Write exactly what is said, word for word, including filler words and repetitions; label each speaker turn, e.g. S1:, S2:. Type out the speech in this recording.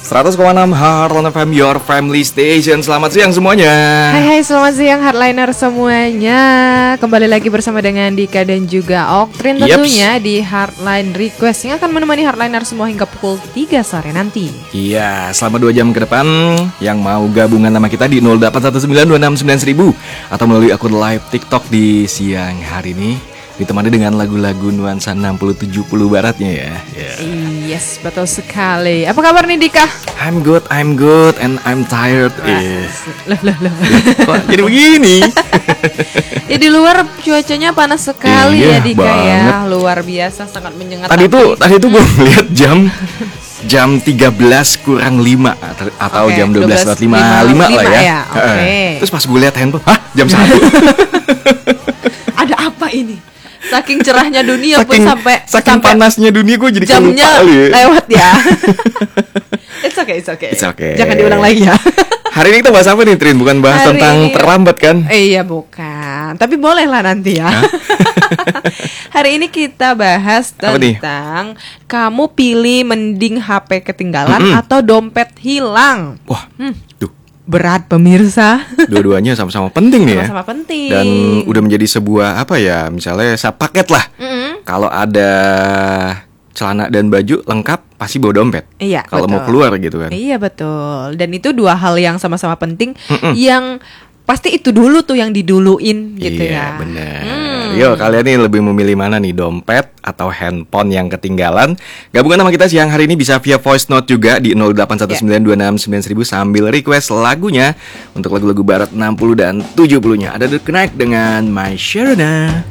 S1: seratus koma enam Heartline F M, your family station. Selamat siang semuanya.
S2: Hai hai, selamat siang Heartliner semuanya. Kembali lagi bersama dengan Dika dan juga Oktrin tentunya Yeps. Di Heartline Request yang akan menemani Heartliner semua hingga pukul tiga sore nanti.
S1: Iya, selama dua jam ke depan. Yang mau gabungan nama kita di nol delapan satu sembilan dua enam sembilan seribu atau melalui akun live TikTok di siang hari ini, ditemani dengan lagu-lagu nuansa enam puluh tujuh puluh baratnya ya. Yeah.
S2: Yes, betul sekali. Apa kabar nih Dika?
S1: I'm good, I'm good, and I'm tired. Eh.
S2: Loh, loh, loh.
S1: Kok jadi begini?
S2: Ya di luar cuacanya panas sekali
S1: iya,
S2: ya Dika
S1: banget.
S2: Ya. Luar biasa, sangat menyengat.
S1: Tadi
S2: tapi...
S1: tuh, tadi tuh gue ngeliat jam jam tiga belas kurang lima atau okay, jam dua belas lewat lima puluh lima lah ya.
S2: ya. Okay.
S1: Terus pas gue liat handphone, hah jam satu.
S2: Ada apa ini? Saking cerahnya dunia
S1: saking,
S2: pun sampai
S1: saking
S2: sampai
S1: panasnya dunia gue jadi
S2: jamnya
S1: lupa ya.
S2: Lewat ya. It's okay, it's okay.
S1: It's okay.
S2: Jangan diulang lagi ya.
S1: Hari ini kita bahas apa nih Trin? Bukan bahas Hari tentang ini... terlambat kan?
S2: Eh, iya bukan. Tapi boleh lah nanti ya. Hari ini kita bahas tentang kamu pilih mending H P ketinggalan mm-hmm. atau dompet hilang.
S1: Wah, hmm. tuh.
S2: Berat pemirsa.
S1: Dua-duanya sama-sama penting nih ya.
S2: Sama-sama penting.
S1: Dan udah menjadi sebuah apa ya, misalnya paket lah. Mm-hmm. Kalau ada celana dan baju lengkap pasti bawa dompet.
S2: Iya.
S1: Kalau mau keluar gitu kan.
S2: Iya betul. Dan itu dua hal yang sama-sama penting.
S1: Mm-mm.
S2: Yang pasti itu dulu tuh yang diduluin gitu
S1: iya,
S2: ya.
S1: Iya benar. Hmm. Yo kalian nih lebih memilih mana nih, dompet atau handphone yang ketinggalan? Gabungan sama kita siang hari ini bisa via voice note juga di nol delapan satu sembilan dua enam sembilan seribu sambil request lagunya untuk lagu-lagu barat enam puluh dan tujuh puluh-nya. Ada The Knight dengan My Sharona.